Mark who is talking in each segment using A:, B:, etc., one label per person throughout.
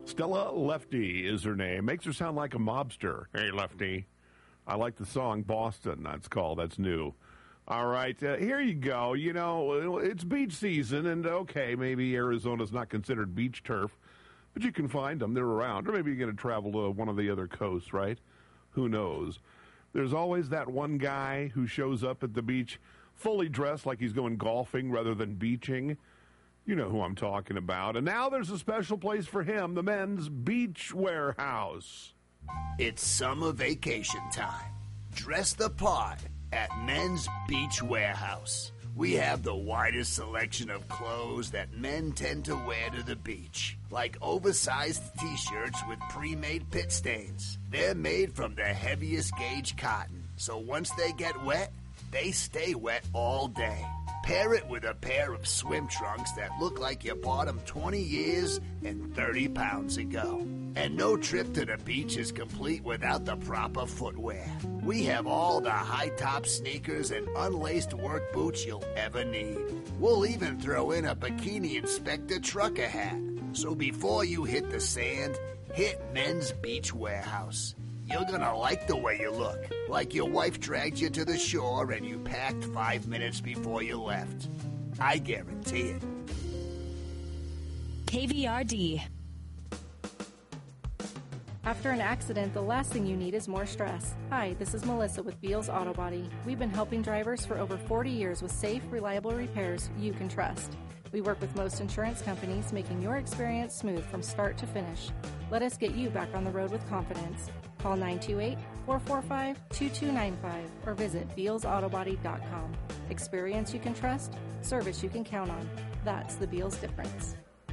A: Stella Lefty is her name. Makes her sound like a mobster. Hey, Lefty. I like the song Boston, that's called. That's new. All right, here you go. You know, it's beach season, and okay, maybe Arizona's not considered beach turf, but you can find them. They're around. Or maybe you're going to travel to one of the other coasts, right? Who knows? There's always that one guy who shows up at the beach fully dressed like he's going golfing rather than beaching. You know who I'm talking about. And now there's a special place for him, the Men's Beach Warehouse.
B: It's summer vacation time. Dress the part at Men's Beach Warehouse. We have the widest selection of clothes that men tend to wear to the beach, like oversized t-shirts with pre-made pit stains. They're made from the heaviest gauge cotton, so once they get wet, they stay wet all day. Pair it with a pair of swim trunks that look like you bought them 20 years and 30 pounds ago. And no trip to the beach is complete without the proper footwear. We have all the high-top sneakers and unlaced work boots you'll ever need. We'll even throw in a Bikini Inspector trucker hat. So before you hit the sand, hit Men's Beach Warehouse. You're gonna like the way you look, like your wife dragged you to the shore and you packed 5 minutes before you left. I guarantee it.
C: KVRD.
D: After an accident, the last thing you need is more stress. Hi, this is Melissa with Beals Auto Body. We've been helping drivers for over 40 years with safe, reliable repairs you can trust. We work with most insurance companies, making your experience smooth from start to finish. Let us get you back on the road with confidence. Call 928-445-2295 or visit BealsAutobody.com. Experience you can trust, service you can count on. That's the Beals difference.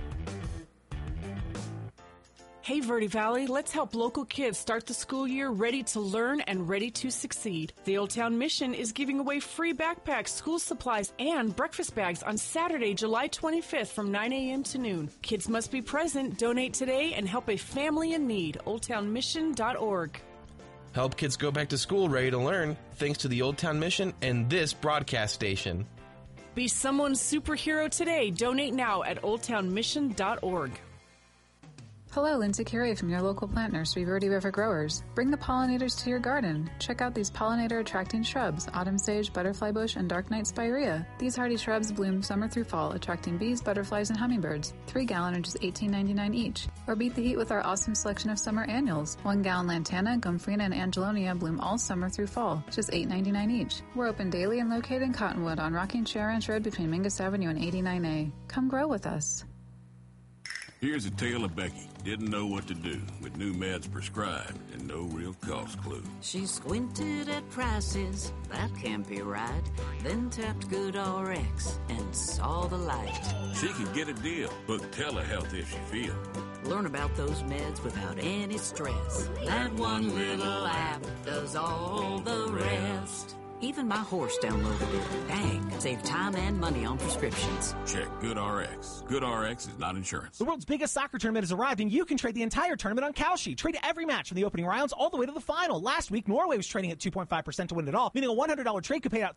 E: Hey, Verde Valley, let's help local kids start the school year ready to learn and ready to succeed. The Old Town Mission is giving away free backpacks, school supplies, and breakfast bags on Saturday, July 25th from 9 a.m. to noon. Kids must be present, donate today, and help a family in need. OldTownMission.org.
F: Help kids go back to school ready to learn thanks to the Old Town Mission and this broadcast station.
E: Be someone's superhero today. Donate now at OldTownMission.org.
G: Hello, Lindsay Curie from your local plant nursery, Verde River Growers. Bring the pollinators to your garden. Check out these pollinator-attracting shrubs, autumn sage, butterfly bush, and dark night spirea. These hardy shrubs bloom summer through fall, attracting bees, butterflies, and hummingbirds. 3 gallon are just $18.99 each. Or beat the heat with our awesome selection of summer annuals. 1 gallon lantana, gomphrena, and angelonia bloom all summer through fall, just $8.99 each. We're open daily and located in Cottonwood on Rocking Chair Ranch Road between Mingus Avenue and 89A. Come grow with us.
H: Here's a tale of Becky. Didn't know what to do with new meds prescribed and no real cost clue.
I: She squinted at prices, that can't be right. Then tapped GoodRx and saw the light.
H: She could get a deal. Book telehealth if she feels.
I: Learn about those meds without any stress. That one little app does all the rest. Even my horse downloaded it. Dang, save time and money on prescriptions.
H: Check GoodRx. GoodRx is not insurance.
J: The world's biggest soccer tournament has arrived, and you can trade the entire tournament on Kalshi. Trade every match from the opening rounds all the way to the final. Last week, Norway was trading at 2.5% to win it all, meaning a $100 trade could pay out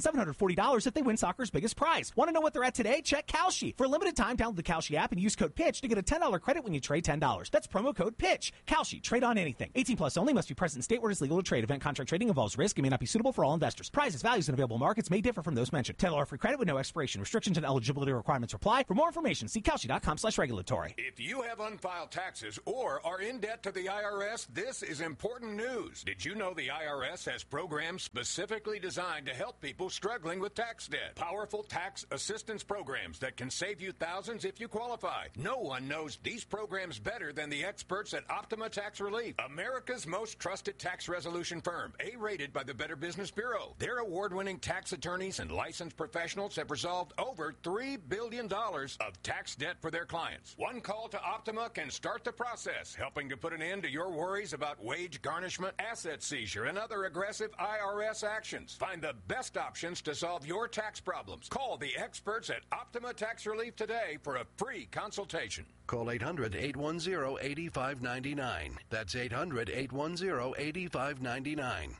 J: $3,740 if they win soccer's biggest prize. Want to know what they're at today? Check Kalshi. For a limited time, download the Kalshi app and use code PITCH to get a $10 credit when you trade $10. That's promo code PITCH. Kalshi. Trade on anything. 18 plus only. Must be present in state where it is legal to trade. Event contract trading involves risk and may not be suitable for all investors. Prizes, values, and available markets may differ from those mentioned. $10 free credit with no expiration. Restrictions and eligibility requirements apply. For more information, see Kalshi.com/regulatory.
K: If you have unfiled taxes or are in debt to the IRS, this is important news. Did you know the IRS has programs specifically designed to help people struggling with tax debt? Powerful tax assistance programs that can save you thousands if you qualify. No one knows these programs better than the experts at Optima Tax Relief, America's most trusted tax resolution firm, A-rated by the Better Business Bureau. Their award-winning tax attorneys and licensed professionals have resolved over $3 billion of tax debt for their clients. One call to Optima can start the process, helping to put an end to your worries about wage garnishment, asset seizure, and other aggressive IRS actions. Find the best options to solve your tax problems. Call the experts at Optima Tax Relief today for a free consultation.
L: Call 800-810-8599. That's 800-810-8599.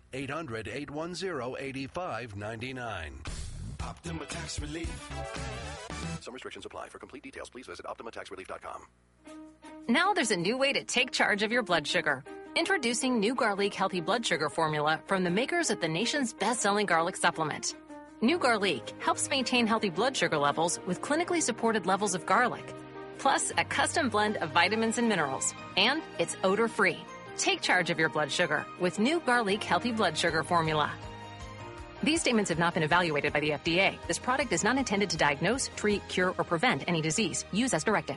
L: 800-810-8599.
M: Optima Tax Relief.
L: Some restrictions apply. For complete details, please visit OptimaTaxRelief.com.
C: Now there's a new way to take charge of your blood sugar. Introducing New Garlic Healthy Blood Sugar Formula from the makers of the nation's best-selling garlic supplement. New Garlic helps maintain healthy blood sugar levels with clinically supported levels of garlic, plus a custom blend of vitamins and minerals, and it's odor-free. Take charge of your blood sugar with New Garlic Healthy Blood Sugar Formula. These statements have not been evaluated by the FDA. This product is not intended to diagnose, treat, cure, or prevent any disease. Use as directed.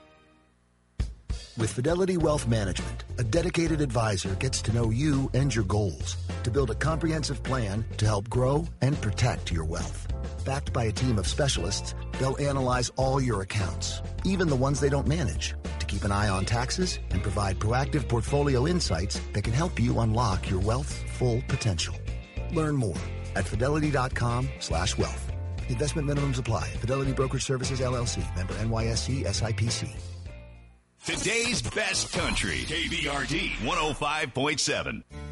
M: With Fidelity Wealth Management, a dedicated advisor gets to know you and your goals to build a comprehensive plan to help grow and protect your wealth. Backed by a team of specialists, they'll analyze all your accounts, even the ones they don't manage, to keep an eye on taxes and provide proactive portfolio insights that can help you unlock your wealth's full potential. Learn more at fidelity.com/wealth. Investment minimums apply. Fidelity Brokerage Services, LLC. Member NYSE SIPC.
N: Today's best country. KBRD 105.7.